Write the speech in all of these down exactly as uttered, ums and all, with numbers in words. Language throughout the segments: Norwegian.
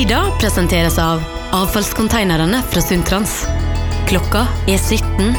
Lyda presenteres av avfallskonteinerne fra Sundtrans. Klokka er sytten.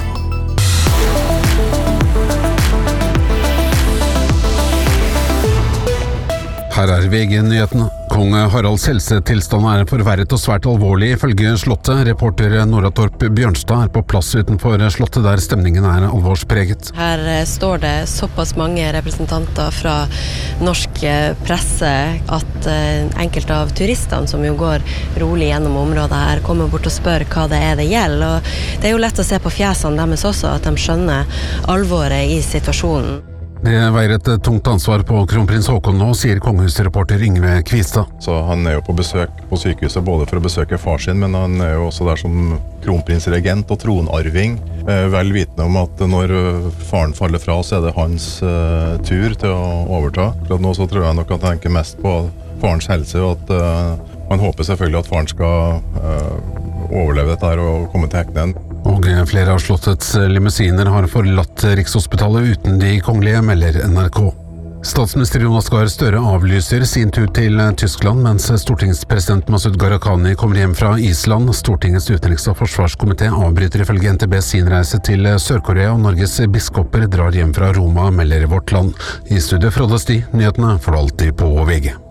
Her er V G-nyhetene. Kong Haralds helsetilstand er forverret og svært alvorlig ifølge slottet. Reporter Nora Torp Bjørnstad er på plass utenfor slottet der stemningen er alvorspreget. Her står det såpass mange representanter fra norsk presse at enkelte av turistene som jo går rolig gjennom området her kommer bort og spør hva det er det gjelder. Og det er jo lett å se på fjesene deres også at de skjønner alvoret i situasjonen. Det veier et tungt ansvar på kronprins Haakon nå, sier kongehusreporter Yngve Kvistad. Så han er jo på besøk på sykehuset både for å besøke far sin, men han er jo også der som kronprinsregent og tronarving. Vel vitende om at når faren faller fra, så er det hans uh, tur til å overta. For nå så tror jeg nok at han tenker mest på farens helse, og at uh, han håper selvfølgelig at faren skal uh, overleve dette her og komme til hektene. Og flere av slottets limousiner har forlatt Rikshospitalet uten de kongelige, melder N R K. Statsminister Jonas Gahr Støre avlyser sin tur til Tyskland, mens stortingspresident Masud Gharahkhani kommer hjem fra Island. Stortingets utenriks- og forsvarskomité avbryter ifølge N T B sin reise til Sør-Korea, og Norges biskoper drar hjem fra Roma, melder Vårt Land. I studio Frode Sti, nyhetene får du alltid på V G.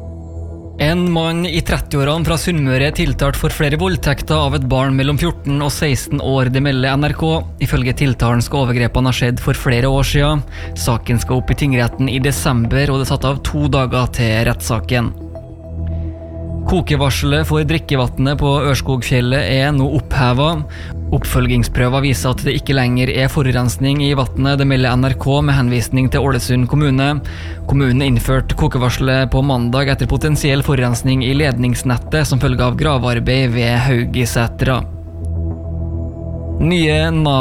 En mann i trettiårene fra Sunnmøre er tiltalt for flere voldtekter av et barn mellom fjorten og seksten år, det melder N R K. Ifølge tiltalen skal overgrepene ha skjedd for flere år siden. Saken skal opp i tingretten i desember, og det er satt av to dager til rettssaken. Kokevarselet for drikkevannet på Ørskogfjellet er nå opphevet. Oppfølgingsprøver viser at det ikke lenger er forurensning i vannet, det melder N R K med henvisning til Ålesund kommune. Kommunen innførte kokevarselet på mandag etter potensiell forurensning i ledningsnettet som følge av gravearbeid ved Haugisetra. Nye Nav